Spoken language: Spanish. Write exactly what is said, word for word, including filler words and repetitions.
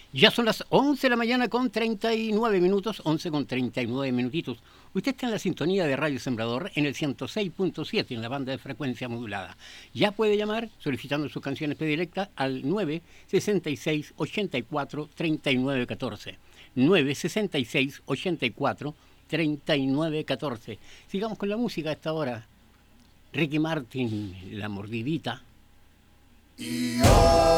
Ya son las once de la mañana con treinta y nueve minutos, once con treinta y nueve minutitos. Usted está en la sintonía de Radio Sembrador en el ciento seis punto siete en la banda de frecuencia modulada. Ya puede llamar solicitando sus canciones predilectas al nueve sesenta y seis, ochenta y cuatro, treinta y nueve catorce. nueve sesenta y seis, ochenta y cuatro, treinta y nueve catorce. Sigamos con la música a esta hora. Ricky Martin, La Mordidita. Y oh.